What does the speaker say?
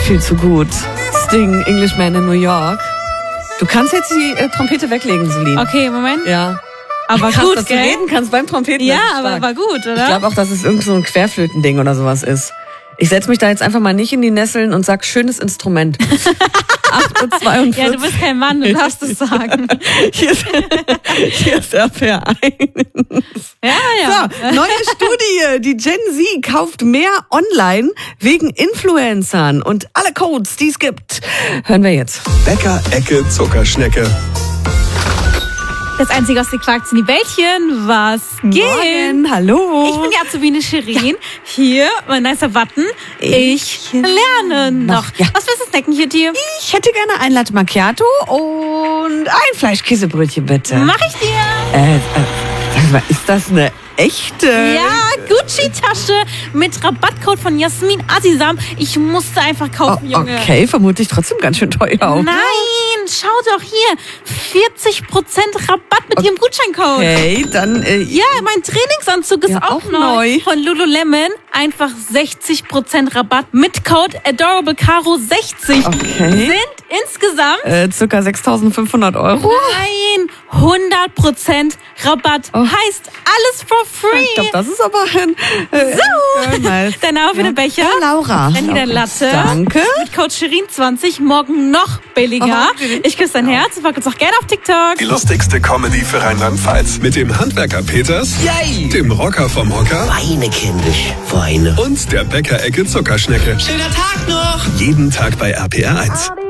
viel zu gut. Sting, Englishman in New York. Du kannst jetzt die Trompete weglegen, Celine. Okay, Moment. Ja. Aber Krass, gut, dass gell? du reden kannst beim Trompeten. Ja, das ist aber stark. war gut, oder? Ich glaube auch, dass es irgend so ein Querflötending oder sowas ist. Ich setze mich da jetzt einfach mal nicht in die Nesseln und sag, schönes Instrument. 8:42 Uhr. Ja, du bist kein Mann, du darfst es sagen. Hier ist RPR 1. Ja. So, neue Studie. Die Gen Z kauft mehr online wegen Influencern und alle Codes, die es gibt. Hören wir jetzt. Bäcker-Ecke Zuckerschnecke. Das Einzige aus den Quarks sind die Bällchen. Was geht? Morgen, hallo. Ich bin die Azubine Shirin. Hier, mein nicer Button. Ich lerne noch. Ja. Was willst du snacken hier, Tier? Ich hätte gerne ein Latte Macchiato und ein Fleischkäsebrötchen, bitte. Mach ich dir. Sag mal, ist das eine echte? Ja, Gucci-Tasche mit Rabattcode von Jasmin Azizam. Ich musste einfach kaufen, Junge. Okay, vermutlich trotzdem ganz schön teuer auch. Nein, schau doch hier. 40% Rabatt mit ihrem Gutscheincode. Okay, dann Ja, mein Trainingsanzug ist Ja, auch auch neu. neu. Von Lululemon. Einfach 60% Rabatt mit Code AdorableCaro60. Okay. Sind insgesamt circa 6.500 Euro. nein, 100% Rabatt. Heißt alles for free. Ich glaube, das ist aber ein So. nice. Dein Name für den Becher. Ja, Laura. Dann hier dein Latte. Danke. Mit Code Shirin20 morgen noch billiger. Okay. Ich küsse dein Herz. Folgt uns auch gerne auf TikTok. Die lustigste Comedy für Rheinland-Pfalz. Mit dem Handwerker Peters, Yay! dem Rocker vom Hocker Weine, kindisch, weine. und der Bäcker-Ecke Zuckerschnecke. Schöner Tag noch! Jeden Tag bei RPR 1.